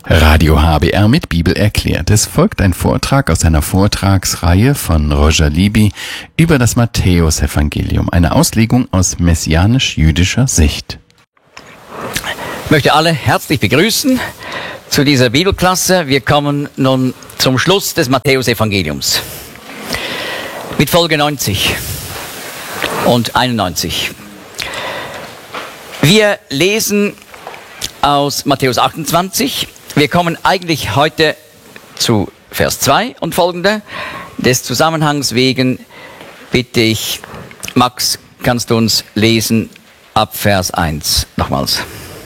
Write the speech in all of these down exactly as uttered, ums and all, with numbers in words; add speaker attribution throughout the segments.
Speaker 1: Radio H B R mit Bibel erklärt. Es folgt ein Vortrag aus einer Vortragsreihe von Roger Libby über das Matthäusevangelium, eine Auslegung aus messianisch-jüdischer Sicht.
Speaker 2: Ich möchte alle herzlich begrüßen zu dieser Bibelklasse. Wir kommen nun zum Schluss des Matthäusevangeliums mit Folge neunzig und einundneunzig. Wir lesen aus Matthäus achtundzwanzig. Wir kommen eigentlich heute zu Vers zwei und folgende. Des Zusammenhangs wegen bitte ich, Max, kannst du uns lesen ab Vers eins nochmals.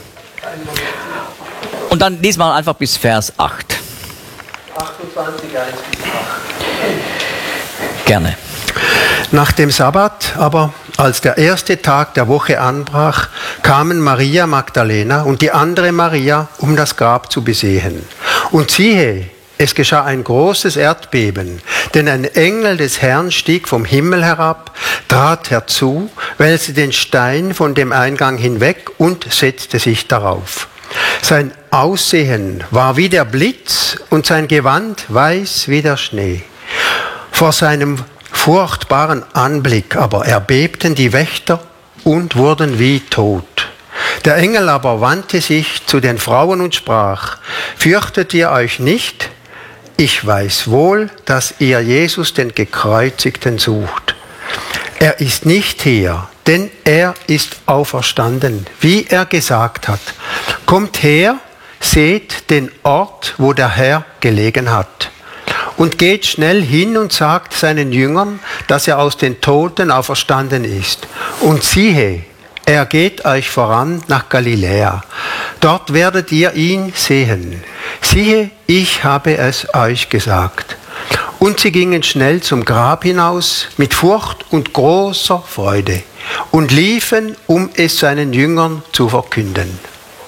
Speaker 2: Und dann diesmal einfach bis Vers acht.
Speaker 3: achtundzwanzig, eins bis acht.
Speaker 2: Gerne.
Speaker 3: Nach dem Sabbat aber, als der erste Tag der Woche anbrach, kamen Maria Magdalena und die andere Maria, um das Grab zu besehen. Und siehe, es geschah ein großes Erdbeben, denn ein Engel des Herrn stieg vom Himmel herab, trat herzu, wälzte den Stein von dem Eingang hinweg und setzte sich darauf. Sein Aussehen war wie der Blitz und sein Gewand weiß wie der Schnee. Vor seinem furchtbaren Anblick aber erbebten die Wächter und wurden wie tot. Der Engel aber wandte sich zu den Frauen und sprach: Fürchtet ihr euch nicht? Ich weiß wohl, dass ihr Jesus, den Gekreuzigten, sucht. Er ist nicht hier, denn er ist auferstanden, wie er gesagt hat. Kommt her, seht den Ort, wo der Herr gelegen hat. Und geht schnell hin und sagt seinen Jüngern, dass er aus den Toten auferstanden ist. Und siehe, er geht euch voran nach Galiläa. Dort werdet ihr ihn sehen. Siehe, ich habe es euch gesagt. Und sie gingen schnell zum Grab hinaus mit Furcht und großer Freude und liefen, um es seinen Jüngern zu verkünden.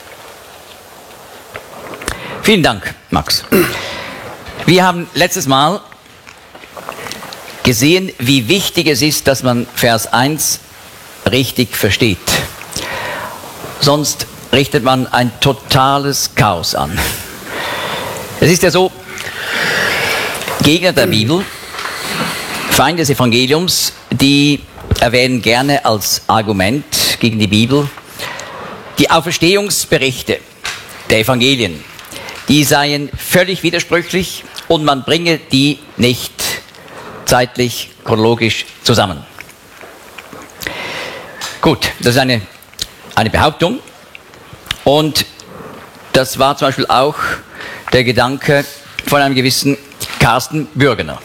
Speaker 2: Vielen Dank, Max. Wir haben letztes Mal gesehen, wie wichtig es ist, dass man Vers eins richtig versteht. Sonst richtet man ein totales Chaos an. Es ist ja so, Gegner der Bibel, Feinde des Evangeliums, die erwähnen gerne als Argument gegen die Bibel die Auferstehungsberichte der Evangelien. Die seien völlig widersprüchlich und man bringe die nicht zeitlich, chronologisch zusammen. Gut, das ist eine, eine Behauptung und das war zum Beispiel auch der Gedanke von einem gewissen Carsten Bürgener.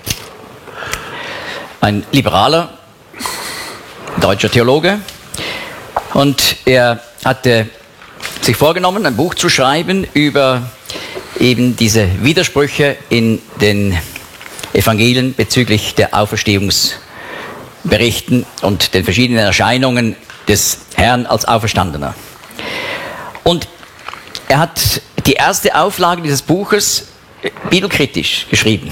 Speaker 2: Ein liberaler deutscher Theologe, und er hatte sich vorgenommen, ein Buch zu schreiben über eben diese Widersprüche in den Evangelien bezüglich der Auferstehungsberichten und den verschiedenen Erscheinungen des Herrn als Auferstandener. Und er hat die erste Auflage dieses Buches bibelkritisch geschrieben.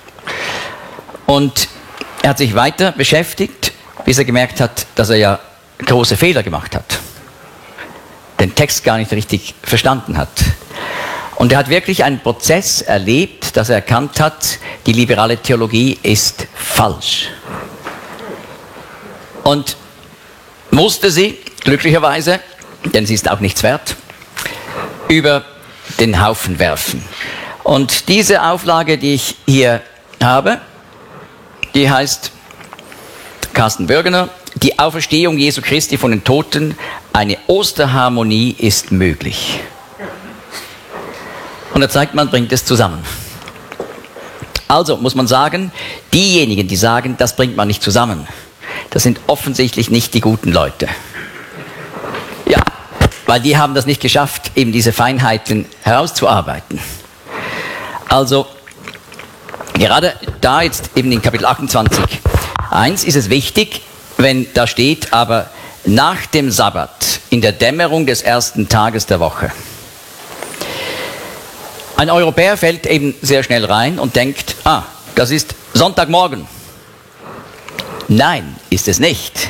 Speaker 2: Und er hat sich weiter beschäftigt, bis er gemerkt hat, dass er ja große Fehler gemacht hat. Den Text gar nicht richtig verstanden hat. Und er hat wirklich einen Prozess erlebt, dass er erkannt hat, die liberale Theologie ist falsch. Und musste sie, glücklicherweise, denn sie ist auch nichts wert, über den Haufen werfen. Und diese Auflage, die ich hier habe, die heißt Carsten Bürgener: Die Auferstehung Jesu Christi von den Toten, eine Osterharmonie ist möglich. Und er zeigt, man bringt es zusammen. Also muss man sagen, diejenigen, die sagen, das bringt man nicht zusammen, das sind offensichtlich nicht die guten Leute. Ja, weil die haben das nicht geschafft, eben diese Feinheiten herauszuarbeiten. Also, gerade da jetzt eben in Kapitel achtundzwanzig, eins ist es wichtig, wenn da steht, aber nach dem Sabbat, in der Dämmerung des ersten Tages der Woche. Ein Europäer fällt eben sehr schnell rein und denkt, ah, das ist Sonntagmorgen. Nein, ist es nicht.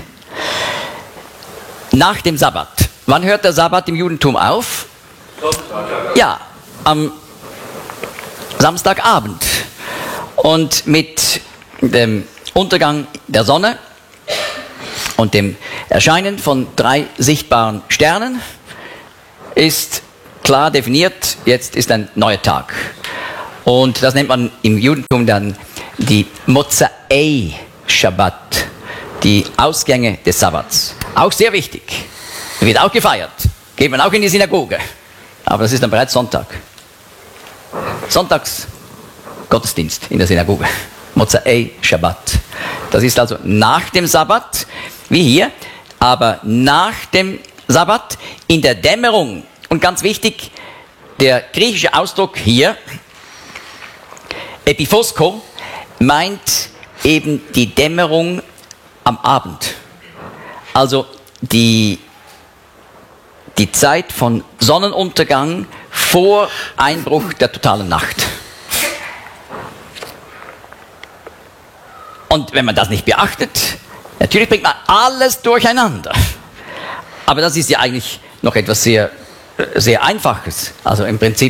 Speaker 2: Nach dem Sabbat. Wann hört der Sabbat im Judentum auf? Ja, am Samstagabend. Und mit dem Untergang der Sonne und dem Erscheinen von drei sichtbaren Sternen ist klar definiert, jetzt ist ein neuer Tag. Und das nennt man im Judentum dann die Mozai Shabbat, die Ausgänge des Sabbats. Auch sehr wichtig. Wird auch gefeiert. Geht man auch in die Synagoge. Aber das ist dann bereits Sonntag. Sonntags Gottesdienst in der Synagoge. Mozai Shabbat. Das ist also nach dem Sabbat, wie hier, aber nach dem Sabbat in der Dämmerung. Und ganz wichtig, der griechische Ausdruck hier, Epiphosko, meint eben die Dämmerung am Abend. Also die, die Zeit von Sonnenuntergang vor Einbruch der totalen Nacht. Und wenn man das nicht beachtet, natürlich bringt man alles durcheinander. Aber das ist ja eigentlich noch etwas sehr, sehr Einfaches. Also im Prinzip,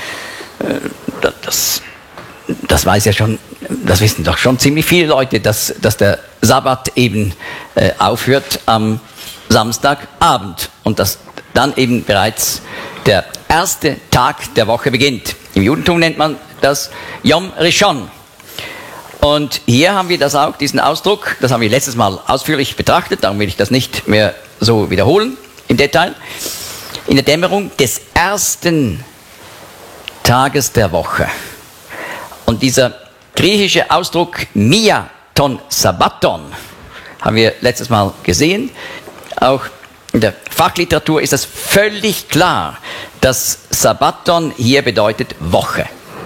Speaker 2: das, das weiß ja schon, das wissen doch schon ziemlich viele Leute, dass, dass der Sabbat eben äh, aufhört am Samstagabend und dass dann eben bereits der erste Tag der Woche beginnt. Im Judentum nennt man das Yom Rishon. Und hier haben wir das auch, diesen Ausdruck, das haben wir letztes Mal ausführlich betrachtet, darum will ich das nicht mehr so wiederholen im Detail. In der Dämmerung des ersten Tages der Woche. Und dieser griechische Ausdruck Mia ton Sabbaton haben wir letztes Mal gesehen. Auch in der Fachliteratur ist das völlig klar, dass Sabbaton hier bedeutet Woche.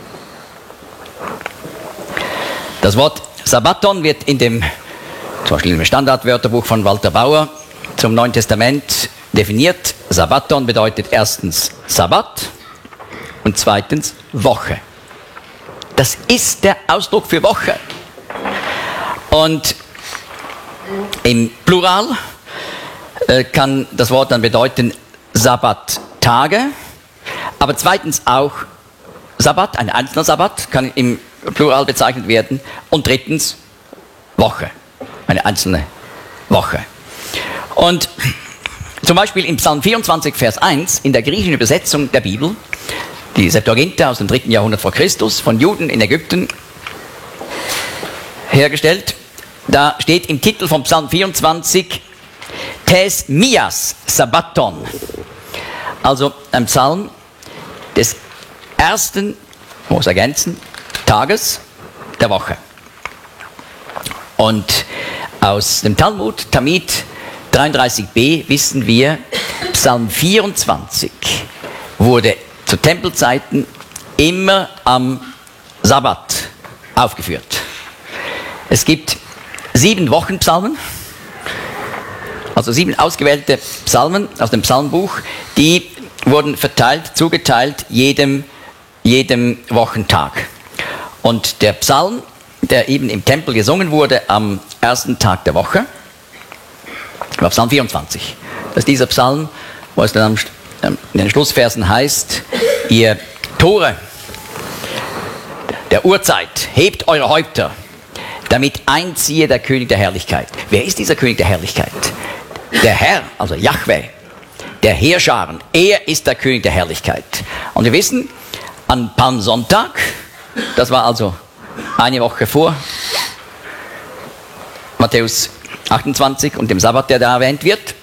Speaker 2: Das Wort Sabbaton wird in dem, zum Beispiel im Standardwörterbuch von Walter Bauer zum Neuen Testament definiert. Sabbaton bedeutet erstens Sabbat und zweitens Woche. Das ist der Ausdruck für Woche. Und im Plural äh, kann das Wort dann bedeuten Sabbattage, aber zweitens auch Sabbat, ein einzelner Sabbat kann im Plural bezeichnet werden und drittens Woche, eine einzelne Woche. Und zum Beispiel im Psalm vierundzwanzig, Vers eins, in der griechischen Übersetzung der Bibel, die Septuaginta aus dem dritten Jahrhundert vor Christus, von Juden in Ägypten hergestellt, da steht im Titel vom Psalm vierundzwanzig Tes mias Sabbaton, also ein Psalm des ersten, muss ergänzen, Tages der Woche. Und aus dem Talmud, Tamid dreiunddreißig b, wissen wir, Psalm vierundzwanzig wurde zu Tempelzeiten immer am Sabbat aufgeführt. Es gibt sieben Wochenpsalmen, also sieben ausgewählte Psalmen aus dem Psalmbuch, die wurden verteilt, zugeteilt jedem, jedem Wochentag. Und der Psalm, der eben im Tempel gesungen wurde am ersten Tag der Woche, war Psalm vierundzwanzig. Das ist dieser Psalm, wo es dann in den Schlussversen heißt, ihr Tore der Urzeit, hebt eure Häupter, damit einziehe der König der Herrlichkeit. Wer ist dieser König der Herrlichkeit? Der Herr, also Jahwe, der Heerscharen, er ist der König der Herrlichkeit. Und wir wissen, an Palmsonntag, das war also eine Woche vor Matthäus achtundzwanzig und dem Sabbat, der da erwähnt wird.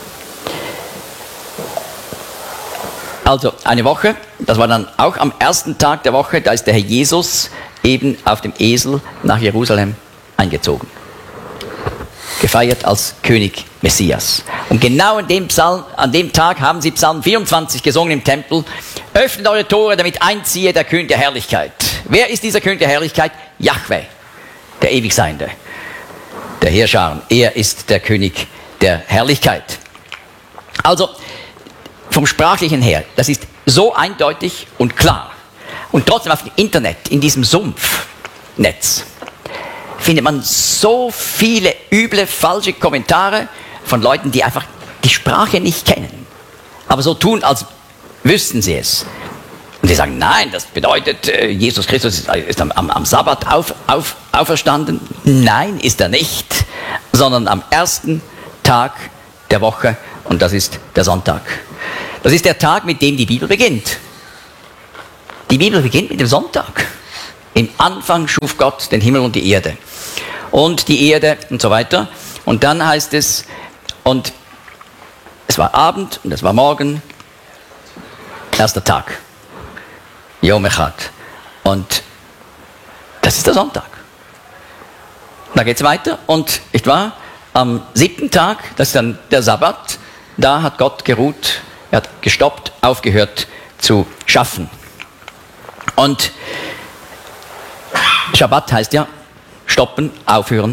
Speaker 2: Also eine Woche, das war dann auch am ersten Tag der Woche, da ist der Herr Jesus eben auf dem Esel nach Jerusalem eingezogen. Gefeiert als König Messias. Und genau an dem, Psalm, an dem Tag haben sie Psalm vierundzwanzig gesungen im Tempel. Öffnet eure Tore, damit einziehe der König der Herrlichkeit. Wer ist dieser König der Herrlichkeit? Jahwe, der Ewigseinde, der Heerscharen. Er ist der König der Herrlichkeit. Also vom Sprachlichen her, das ist so eindeutig und klar. Und trotzdem auf dem Internet, in diesem Sumpfnetz, findet man so viele üble, falsche Kommentare von Leuten, die einfach die Sprache nicht kennen, aber so tun, als wüssten sie es. Und Und die sagen, nein, das bedeutet, Jesus Christus ist, ist am, am, am Sabbat auf, auf, auferstanden. Nein, ist er nicht, sondern am ersten Tag der Woche, und das ist der Sonntag. Das ist der Tag, mit dem die Bibel beginnt. Die Bibel beginnt mit dem Sonntag. Im Anfang schuf Gott den Himmel und die Erde. Und die Erde und so weiter. Und dann heißt es, und es war Abend und es war Morgen, erster Tag. Yom Echad. Und das ist der Sonntag. Da geht es weiter und, nicht wahr, am siebten Tag, das ist dann der Sabbat, da hat Gott geruht, er hat gestoppt, aufgehört zu schaffen. Und Schabbat heißt ja stoppen, aufhören,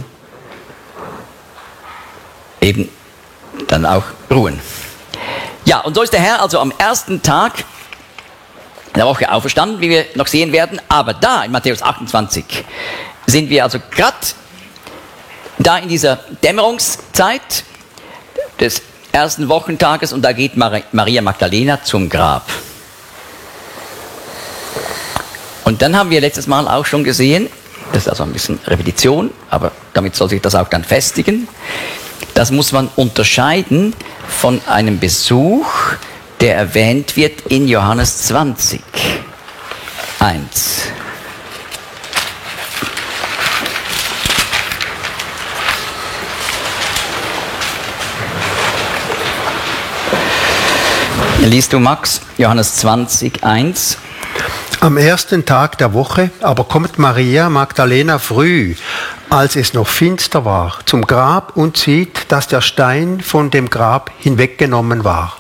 Speaker 2: eben dann auch ruhen. Ja, und so ist der Herr also am ersten Tag der Woche auferstanden, wie wir noch sehen werden, aber da in Matthäus achtundzwanzig sind wir also gerade da in dieser Dämmerungszeit des ersten Wochentages und da geht Maria Magdalena zum Grab. Und dann haben wir letztes Mal auch schon gesehen, das ist also ein bisschen Repetition, aber damit soll sich das auch dann festigen, das muss man unterscheiden von einem Besuch, der erwähnt wird in Johannes zwanzig, eins. Liest du, Max, Johannes zwanzig, eins.
Speaker 3: Am ersten Tag der Woche aber kommt Maria Magdalena früh, als es noch finster war, zum Grab und sieht, dass der Stein von dem Grab hinweggenommen war.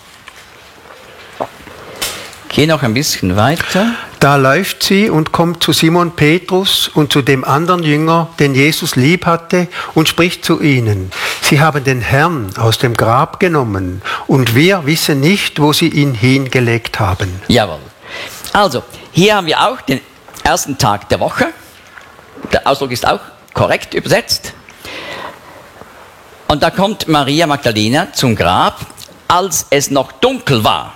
Speaker 2: Geh noch ein bisschen weiter.
Speaker 3: Da läuft sie und kommt zu Simon Petrus und zu dem anderen Jünger, den Jesus lieb hatte, und spricht zu ihnen: Sie haben den Herrn aus dem Grab genommen und wir wissen nicht, wo sie ihn hingelegt haben.
Speaker 2: Jawohl. Also, hier haben wir auch den ersten Tag der Woche. Der Ausdruck ist auch korrekt übersetzt. Und da kommt Maria Magdalena zum Grab, als es noch dunkel war.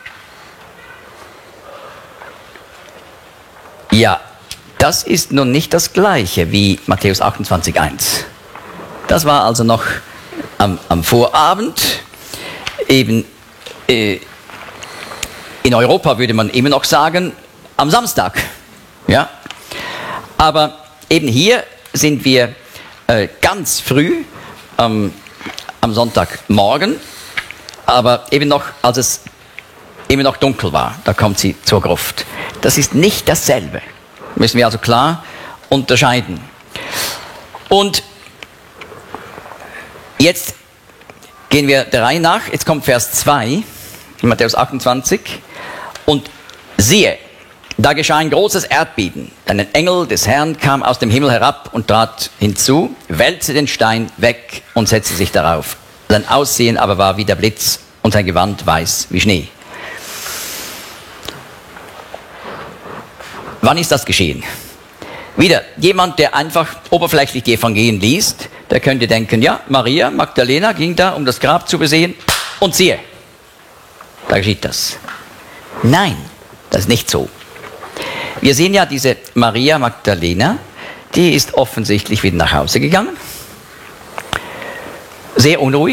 Speaker 2: Ja, das ist nun nicht das Gleiche wie Matthäus achtundzwanzig, eins. Das war also noch am, am Vorabend, eben äh, in Europa würde man immer noch sagen, am Samstag. Ja? Aber eben hier sind wir äh, ganz früh ähm, am Sonntagmorgen, aber eben noch, als es eben noch dunkel war, da kommt sie zur Gruft. Das ist nicht dasselbe. Müssen wir also klar unterscheiden. Und jetzt gehen wir der Reihe nach. Jetzt kommt Vers zwei in Matthäus achtundzwanzig. Und siehe, da geschah ein großes Erdbeben. Ein Engel des Herrn kam aus dem Himmel herab und trat hinzu, wälzte den Stein weg und setzte sich darauf. Sein Aussehen aber war wie der Blitz und sein Gewand weiß wie Schnee. Wann ist das geschehen? Wieder, jemand, der einfach oberflächlich die Evangelien liest, der könnte denken, ja, Maria Magdalena ging da, um das Grab zu besehen, und siehe, da geschieht das. Nein, das ist nicht so. Wir sehen ja diese Maria Magdalena, die ist offensichtlich wieder nach Hause gegangen, sehr unruhig,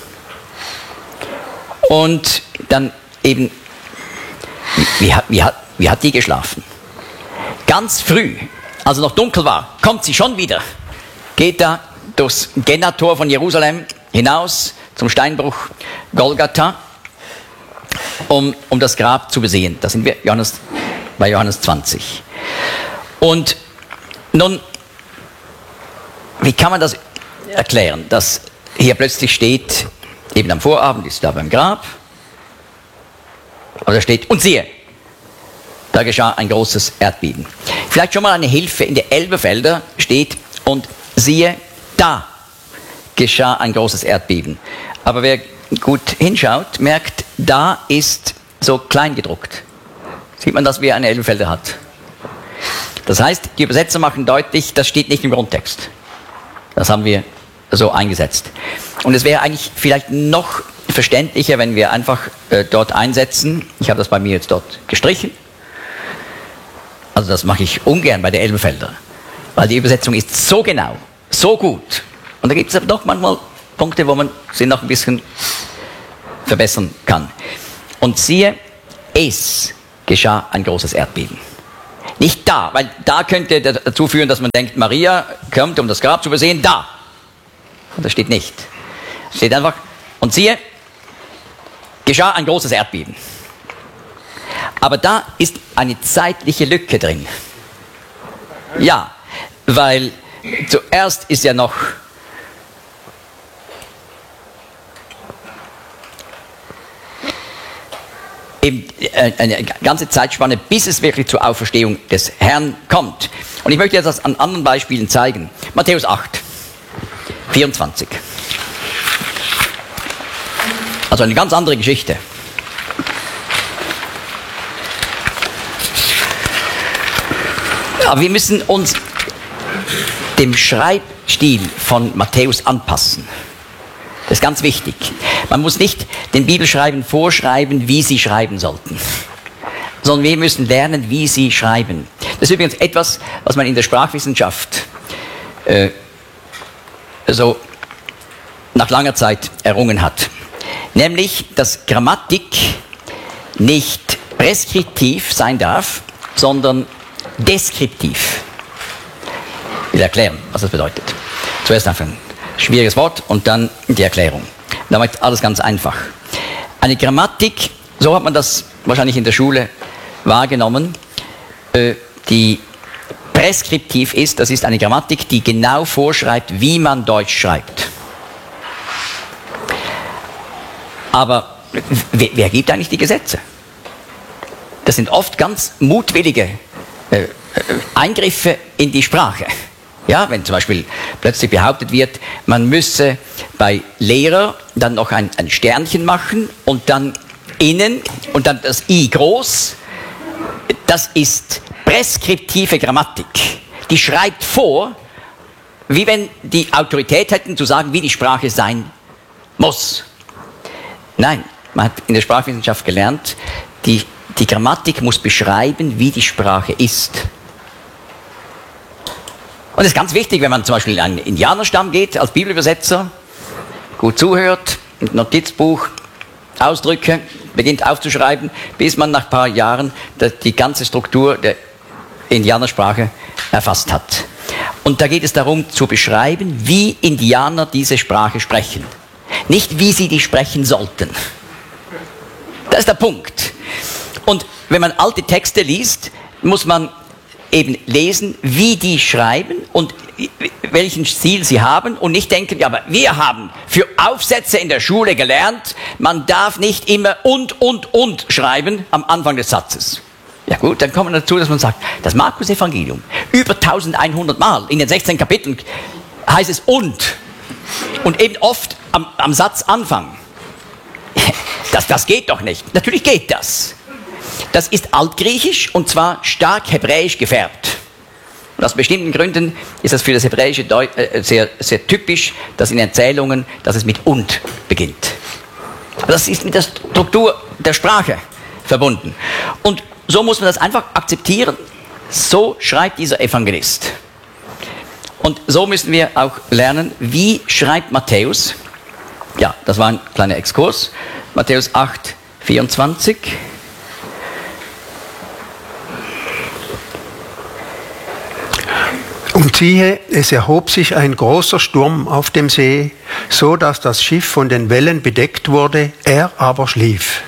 Speaker 2: und dann eben, wie hat, wie hat, wie hat die geschlafen? Ganz früh, als es noch dunkel war, kommt sie schon wieder, geht da durchs Gennator von Jerusalem hinaus zum Steinbruch Golgatha, um, um das Grab zu besehen. Da sind wir Johannes, bei Johannes zwanzig. Und nun, wie kann man das erklären, dass hier plötzlich steht, eben am Vorabend ist da beim Grab, aber da steht, und siehe, da geschah ein großes Erdbeben. Vielleicht schon mal eine Hilfe, in der Elberfelder steht, und siehe, da geschah ein großes Erdbeben. Aber wer gut hinschaut, merkt, da ist so klein gedruckt. Sieht man das, wie eine Elberfelder hat. Das heißt, die Übersetzer machen deutlich, das steht nicht im Grundtext. Das haben wir so eingesetzt. Und es wäre eigentlich vielleicht noch verständlicher, wenn wir einfach äh, dort einsetzen. Ich habe das bei mir jetzt dort gestrichen. Also das mache ich ungern bei der Elbenfelder, weil die Übersetzung ist so genau, so gut. Und da gibt es aber doch manchmal Punkte, wo man sie noch ein bisschen verbessern kann. Und siehe, es geschah ein großes Erdbeben. Nicht da, weil da könnte dazu führen, dass man denkt, Maria kommt, um das Grab zu besehen, da. Und das steht nicht. Es steht einfach, und siehe, geschah ein großes Erdbeben. Aber da ist eine zeitliche Lücke drin. Ja, weil zuerst ist ja noch eben eine ganze Zeitspanne, bis es wirklich zur Auferstehung des Herrn kommt. Und ich möchte jetzt das an anderen Beispielen zeigen. Matthäus acht, vierundzwanzig. Also eine ganz andere Geschichte. Ja, wir müssen uns dem Schreibstil von Matthäus anpassen. Das ist ganz wichtig. Man muss nicht den Bibelschreibern vorschreiben, wie sie schreiben sollten, sondern wir müssen lernen, wie sie schreiben. Das ist übrigens etwas, was man in der Sprachwissenschaft äh, so nach langer Zeit errungen hat. Nämlich, dass Grammatik nicht präskriptiv sein darf, sondern deskriptiv. Ich will erklären, was das bedeutet. Zuerst einfach ein schwieriges Wort und dann die Erklärung. Damit alles ganz einfach. Eine Grammatik, so hat man das wahrscheinlich in der Schule wahrgenommen, äh, die präskriptiv ist. Das ist eine Grammatik, die genau vorschreibt, wie man Deutsch schreibt. Aber wer, wer gibt eigentlich die Gesetze? Das sind oft ganz mutwillige äh, Eingriffe in die Sprache. Ja, wenn zum Beispiel plötzlich behauptet wird, man müsse bei Lehrer dann noch ein, ein Sternchen machen und dann innen und dann das I groß, das ist präskriptive Grammatik. Die schreibt vor, wie wenn die Autorität hätten zu sagen, wie die Sprache sein muss. Nein, man hat in der Sprachwissenschaft gelernt, die, die Grammatik muss beschreiben, wie die Sprache ist. Und es ist ganz wichtig, wenn man zum Beispiel in einen Indianerstamm geht, als Bibelübersetzer, gut zuhört, ein Notizbuch, Ausdrücke, beginnt aufzuschreiben, bis man nach ein paar Jahren die ganze Struktur der Indianersprache erfasst hat. Und da geht es darum, zu beschreiben, wie Indianer diese Sprache sprechen. Nicht, wie sie die sprechen sollten. Das ist der Punkt. Und wenn man alte Texte liest, muss man eben lesen, wie die schreiben und welchen Stil sie haben und nicht denken, ja, aber wir haben für Aufsätze in der Schule gelernt, man darf nicht immer und, und, und schreiben am Anfang des Satzes. Ja gut, dann kommen wir dazu, dass man sagt, das Markus-Evangelium, über eintausendeinhundert Mal in den sechzehn Kapiteln heißt es und. Und eben oft am, am Satzanfang. Das, das geht doch nicht. Natürlich geht das. Das ist altgriechisch und zwar stark hebräisch gefärbt. Und aus bestimmten Gründen ist das für das Hebräische sehr, sehr typisch, dass in Erzählungen, dass es mit und beginnt. Das ist mit der Struktur der Sprache verbunden. Und so muss man das einfach akzeptieren. So schreibt dieser Evangelist. Und so müssen wir auch lernen, wie schreibt Matthäus. Ja, das war ein kleiner Exkurs. Matthäus acht, vierundzwanzig.
Speaker 3: Und siehe, es erhob sich ein großer Sturm auf dem See, so dass das Schiff von den Wellen bedeckt wurde, er aber schlief.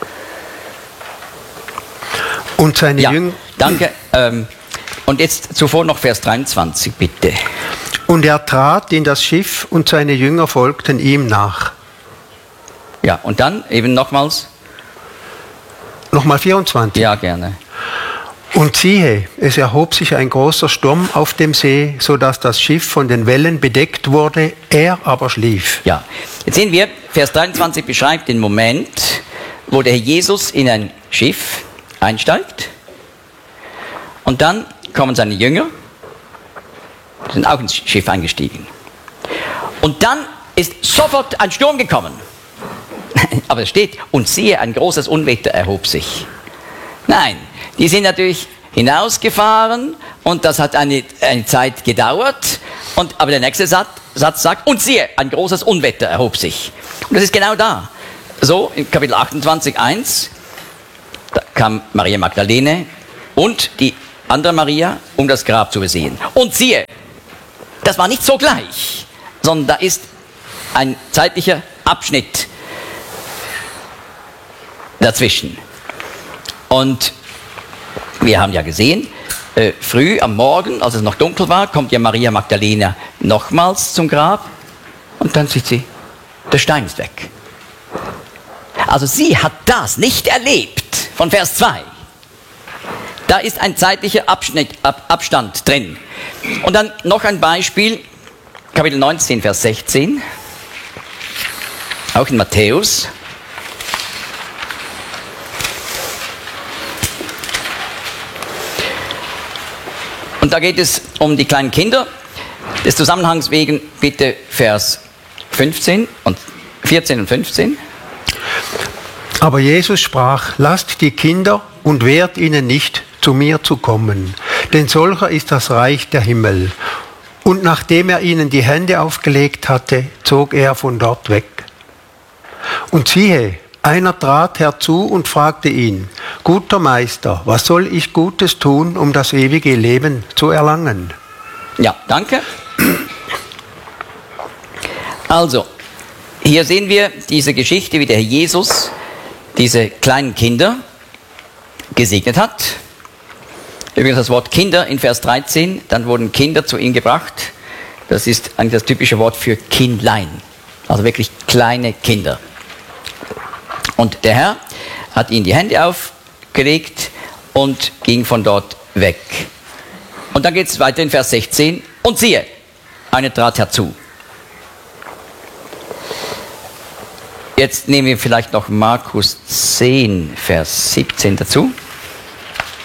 Speaker 3: Und seine
Speaker 2: ja,
Speaker 3: Jünger...
Speaker 2: Danke. Ähm, und jetzt zuvor noch Vers dreiundzwanzig, bitte.
Speaker 3: Und er trat in das Schiff und seine Jünger folgten ihm nach.
Speaker 2: Ja, und dann eben nochmals.
Speaker 3: Nochmal vierundzwanzig.
Speaker 2: Ja, gerne.
Speaker 3: Und siehe, es erhob sich ein großer Sturm auf dem See, so dass das Schiff von den Wellen bedeckt wurde, er aber schlief.
Speaker 2: Ja, jetzt sehen wir, Vers dreiundzwanzig beschreibt den Moment, wo der Herr Jesus in ein Schiff einsteigt und dann kommen seine Jünger, sind auch ins Schiff eingestiegen. Und dann ist sofort ein Sturm gekommen. Aber es steht, und siehe, ein großes Unwetter erhob sich. Nein, die sind natürlich hinausgefahren und das hat eine, eine Zeit gedauert. Und, aber der nächste Satz, Satz sagt, und siehe, ein großes Unwetter erhob sich. Und das ist genau da. So, in Kapitel achtundzwanzig, eins, da kam Maria Magdalene und die andere Maria, um das Grab zu besehen. Und siehe, das war nicht sogleich, sondern da ist ein zeitlicher Abschnitt dazwischen. Und wir haben ja gesehen, äh, früh am Morgen, als es noch dunkel war, kommt ja Maria Magdalena nochmals zum Grab und dann sieht sie, der Stein ist weg. Also sie hat das nicht erlebt, von Vers zwei. Da ist ein zeitlicher Abschnitt, Ab, Abstand drin. Und dann noch ein Beispiel, Kapitel neunzehn, Vers sechzehn, auch in Matthäus. Und da geht es um die kleinen Kinder. Des Zusammenhangs wegen bitte Vers fünfzehn und vierzehn und fünfzehn.
Speaker 3: Aber Jesus sprach, lasst die Kinder und wehrt ihnen nicht, zu mir zu kommen, denn solcher ist das Reich der Himmel. Und nachdem er ihnen die Hände aufgelegt hatte, zog er von dort weg. Und siehe, einer trat herzu und fragte ihn, guter Meister, was soll ich Gutes tun, um das ewige Leben zu erlangen?
Speaker 2: Ja, danke. Also, hier sehen wir diese Geschichte, wie der Herr Jesus diese kleinen Kinder gesegnet hat. Übrigens das Wort Kinder in Vers dreizehn, dann wurden Kinder zu ihm gebracht. Das ist eigentlich das typische Wort für Kindlein, also wirklich kleine Kinder. Und der Herr hat ihnen die Hände aufgelegt und ging von dort weg. Und dann geht es weiter in Vers sechzehn. Und siehe, einer trat herzu. Jetzt nehmen wir vielleicht noch Markus zehn, Vers siebzehn dazu.